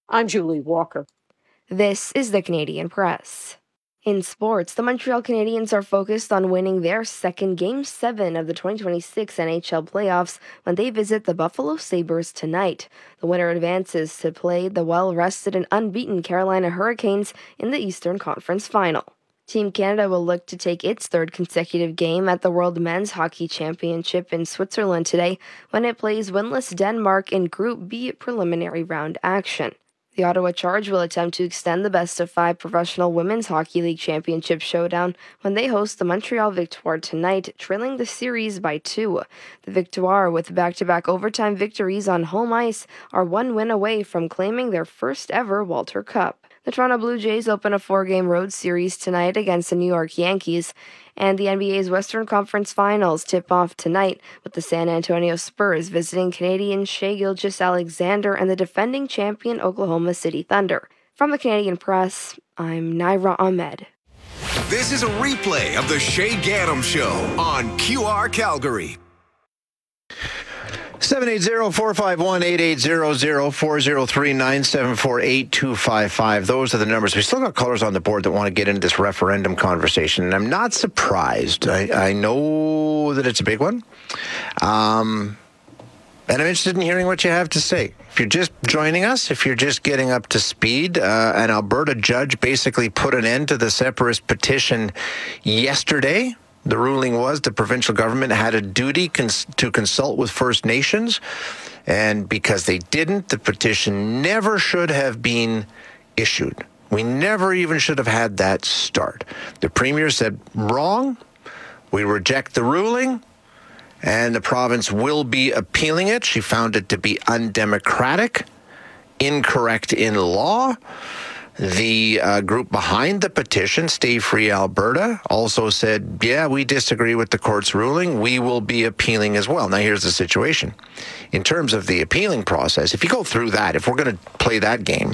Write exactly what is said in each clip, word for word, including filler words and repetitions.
I'm Julie Walker. This is the Canadian Press. In sports, the Montreal Canadiens are focused on winning their second Game seven of the twenty twenty-six N H L playoffs when they visit the Buffalo Sabres tonight. The winner advances to play the well-rested and unbeaten Carolina Hurricanes in the Eastern Conference Final. Team Canada will look to take its third consecutive game at the World Men's Hockey Championship in Switzerland today when it plays winless Denmark in Group B preliminary round action. The Ottawa Charge will attempt to extend the best-of-five Professional Women's Hockey League Championship showdown when they host the Montreal Victoire tonight, trailing the series by two. The Victoire, with back-to-back overtime victories on home ice, are one win away from claiming their first-ever Walter Cup. The Toronto Blue Jays open a four-game road series tonight against the New York Yankees, and the N B A's Western Conference Finals tip off tonight with the San Antonio Spurs visiting Canadian Shai Gilgeous-Alexander and the defending champion Oklahoma City Thunder. From the Canadian Press, I'm Naira Ahmed. This is a replay of the Shay Gaddam Show on Q R Calgary. seven eight zero, four five one, eight eight zero zero, four zero three, nine seven four, eight two five five. Those are the numbers. We still got callers on the board that want to get into this referendum conversation, and I'm not surprised. I, I know that it's a big one. Um, and I'm interested in hearing what you have to say. If you're just joining us, if you're just getting up to speed, uh, an Alberta judge basically put an end to the separatist petition yesterday. The ruling was the provincial government had a duty cons- to consult with First Nations, and because they didn't, the petition never should have been issued. We never even should have had that start. The Premier said, wrong, we reject the ruling, and the province will be appealing it. She found it to be undemocratic, incorrect in law. The uh, group behind the petition, Stay Free Alberta, also said, yeah, we disagree with the court's ruling. We will be appealing as well. Now, here's the situation. In terms of the appealing process, if you go through that, if we're going to play that game,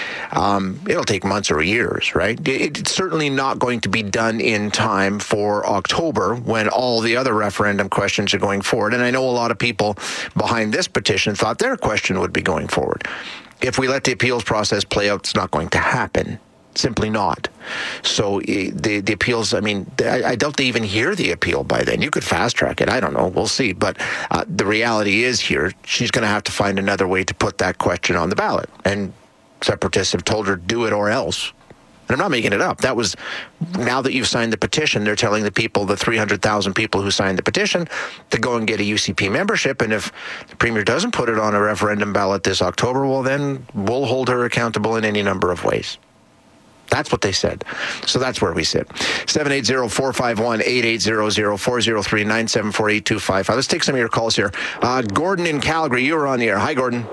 um, it'll take months or years, right? It's certainly not going to be done in time for October when all the other referendum questions are going forward. And I know a lot of people behind this petition thought their question would be going forward. If we let the appeals process play out, it's not going to happen. Simply not. So the the appeals, I mean, I, I doubt they even hear the appeal by then. You could fast track it. I don't know. We'll see. But uh, the reality is here, she's going to have to find another way to put that question on the ballot. And separatists have told her, do it or else. And I'm not making it up. That was, now that you've signed the petition, they're telling the people, the three hundred thousand people who signed the petition, to go and get a U C P membership. And if the Premier doesn't put it on a referendum ballot this October, well, then we'll hold her accountable in any number of ways. That's what they said. So that's where we sit. seven eight zero, four five one, eight eight zero zero, four zero three, nine seven four, eight two five five. Let's take some of your calls here. Uh, Gordon in Calgary, you're on the air. Hi, Gordon.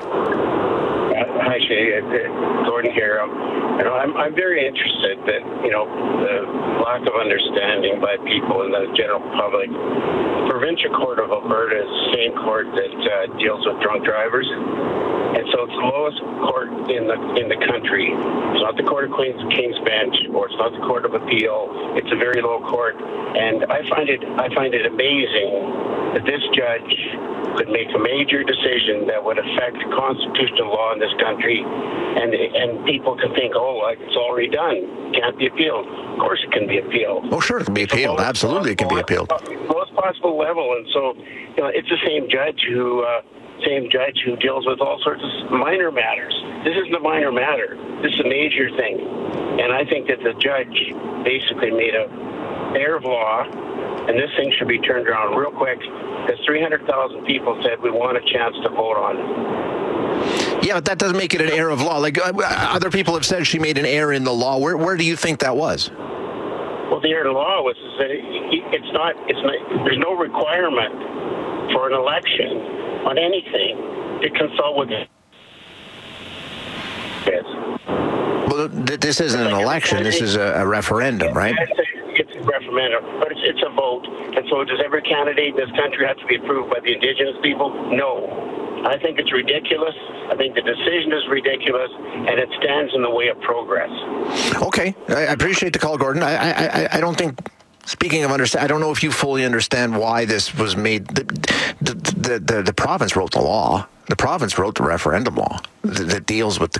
Uh, hi, Shay. Uh, Gordon here. Um, You know, I'm, I'm very interested that, you know, the lack of understanding by people in the general public. The Provincial Court of Alberta is the same court that uh, deals with drunk drivers. And so it's the lowest court in the in the country. It's not the Court of Queen's King's Bench, or it's not the Court of Appeal. It's a very low court. And I find it I find it amazing that this judge could make a major decision that would affect constitutional law in this country, and and people can think, oh, like, it's already done, can't be appealed. Of course it can be appealed. Oh, sure, it can be appealed. So Absolutely, it can be appealed. Lowest possible level, and so, you know, it's the same judge who uh, same judge who deals with all sorts of minor matters. This isn't a minor matter. This is a major thing, and I think that the judge basically made a error of law, and this thing should be turned around real quick, because three hundred thousand people said we want a chance to vote on it. Yeah, but that doesn't make it an error of law. Like, uh, other people have said she made an error in the law. Where where do you think that was? Well, the error in the law was that it, it's not, it's not, there's no requirement for an election on anything to consult with it. Yes. Well, th- this isn't an election. This is a, a referendum, right? It's a referendum, but it's, it's a vote. And so does every candidate in this country have to be approved by the Indigenous people? No. I think it's ridiculous. I think the decision is ridiculous, and it stands in the way of progress. Okay. I appreciate the call, Gordon. I I, I don't think... Speaking of understand, I don't know if you fully understand why this was made. The, the, the, the, the province wrote the law. The province wrote the referendum law that, that deals with the